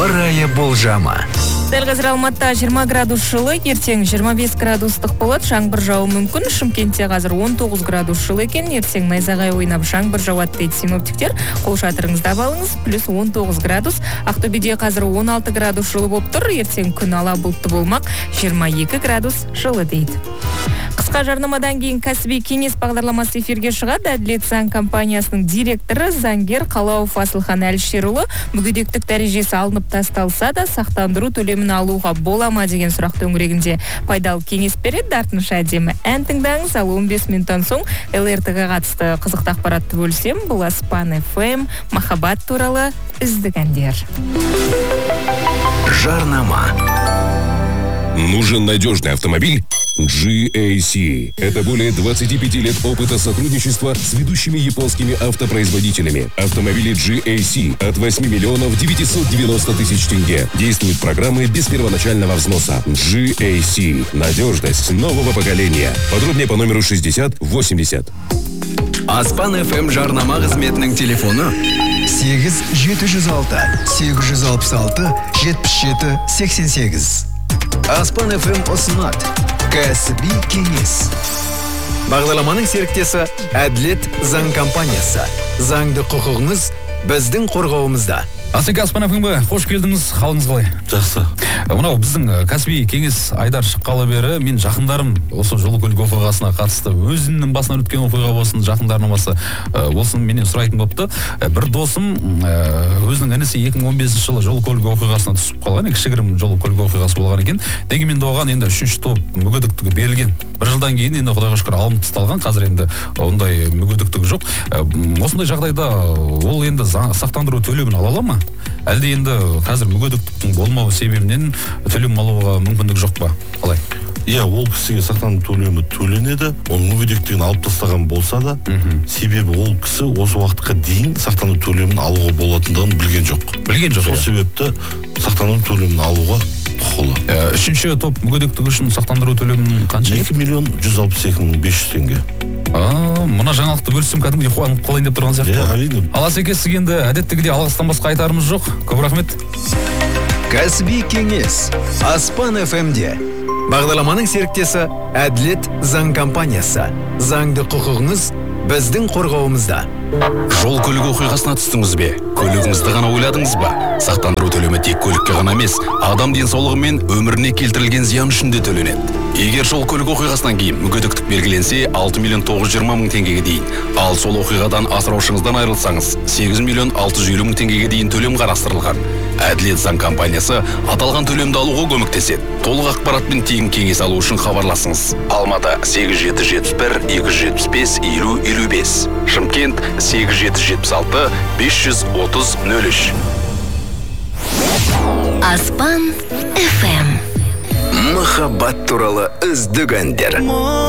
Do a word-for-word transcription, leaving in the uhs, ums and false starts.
ауа райы болжамы. Дәл қазір Алматыда жиырма градус жылы, ертең жиырма бес градустық болады, жаңбыр жауы мүмкін. Шымкентте қазір он тоғыз градус жылы екен, ертең найзағай ойнап жаңбыр жауады дейді синоптиктер. Қол шатырыңызда балыңыз, плюс он тоғыз градус. Ақтөбеде қазір он алты градус жылы болып тұр, ертең күн ала бұлтты болмақ, жиырма екі градус жылы дейді. Қысқа жарнамадан кейін кәсіби кеңес бағдарламасы эфирге шығады. Әділет заң компаниясының директоры заңгер Қалауов Асылхан Әлішерұлы мүгедектік дәрежесі алынып тасталса да сақтандыру төлемін алуға бола ма деген сұрақ төңірегінде пайдалы кеңес береді. Артынша әдемі ән тыңдаңыз, ал он бес минуттан соң эл эр тэ-ге қатысты қызықты ақпаратты бөлсем, бұл Аспан эф эм, махаббат туралы үздік әндер. Жарнама. Нужен надежный автомобиль? джи эй си. Это более двадцати пяти лет опыта сотрудничества с ведущими японскими автопроизводителями. Автомобили джи эй си от восьми миллионов девятисот девяноста тысяч тенге. Действуют программы без первоначального взноса. джи эй си. Надежность нового поколения. Подробнее по номеру шестьдесят восемьдесят. Аспан эф эм жарнама қызметінің телефоны сегіз жеті жүз алты сегіз жүз алпыс алты жетпіс жеті сексен сегіз. Аспан эф эм ұсынады кәсіби кеңес. Бағдарламаның серіктесі Әділет заң компаниясы. Заңды құқығыңыз біздің қорғауымызда. Асеке Аспан эф эм-ге қош келдіңіз, қалыңыз қалай? Жақсы. Мынау біздің кәсіби кеңес Айдар шыққалы бері мен жақындарым осы жол көлік оқиғасына қатысты өзінің басынан өткен оқиға болсын, жақындарына басы болсын менен сұрайтын болыпты. Бір досым өзінің інісі екі мың он бесінші жылы жол көлік оқиғасына түсіп қалған, кішігірім жол көлік оқиғасы болған екен. Дегенмен де оған енді үшінші топ мүгедектігі берілген. Бір жылдан кейін енді Құдайға шүкір алынып тасталған, қазір енді ондай мүгедектігі жоқ. Осындай жағдайда ол енді сақтандыру төлемін ала ала ма? Әлде енді қазір мүгедектіктің болмауы себебінен төлем алуға мүмкіндік жоқ па? Қалай? Иә, ол кісіге сақтандыру төлемі төленеді. Оның мүгедектігін алып тастаған болса да, себебі ол кісі осы уақытқа дейін сақтандыру төлемін алуға болатындығын білген жоқ. Білген жоқ. Сол себепті сақтандыру төлемін алуға құқылы. Үшінші топ мүгедектігі үшін сақтандыру төлемін қанша? екі миллион жүз алпыс екі мың бес жүз теңге. Мына жаңалықты бөлсем кәдімгідей қуанып қалайын деп тұрған сияқты. Иә, әрине. Ал Асеке, сізге енді әдеттегідей алғыстан басқа айтарымыз жоқ. Көп рахмет. Кәсіби кеңес Аспан эф эм-де. Бағдарламаның серіктесі Әділет заң компаниясы. Заңды құқығыңыз біздің қорғауымызда. Жол көлік оқиғасына түстіңіз бе? Көлігіңізді ғана ойладыңыз ба? Сақтандыру төлемі тек көлікке ғана емес, адам денсаулығы мен өміріне келтірілген зиян үшін де төленеді. Егер жол көлік оқиғасынан кейін мүгедектік белгіленсе, алты миллион тоғыз жүз жиырма мың теңгеге дейін. Ал сол оқиғадан асыраушыңыздан айырылсаңыз, сегіз миллион алты жүз елу мың теңгеге дейін төлем қарастырылған. Әділет заң компаниясы аталған төлемді алуға көмектеседі. Толық ақпарат пен тегін кеңес алу үшін хабарласыңыз. Алматы сегіз жеті жетпіс бір екі жүз жетпіс бес елу елу бес. Шымкент сегіз жеті жетпіс алты бес жүз отыз нөл үш. Аспан эф эм. Махаббат туралы үздік әндер.